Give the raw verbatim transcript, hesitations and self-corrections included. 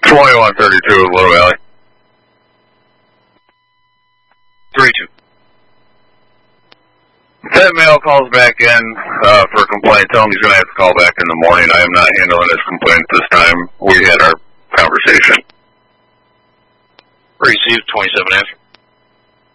twenty-one thirty-two of Little Valley. three two. That male calls back in uh, for a complaint. Tell him he's going to have to call back in the morning. I am not handling his complaint this time. We had our